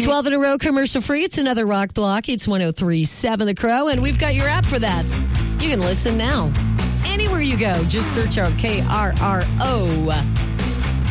12 in a row, commercial free. It's another rock block. It's 103.7 The Crow, and we've got your app for that. You can listen now. Anywhere you go, just search out KRRO.